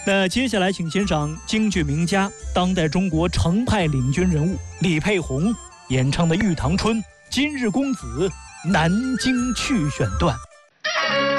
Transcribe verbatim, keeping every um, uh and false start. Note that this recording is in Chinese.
那接下来请欣赏京剧名家、当代中国程派领军人物李沛洪演唱的《玉堂春·今日公子南京去》选段。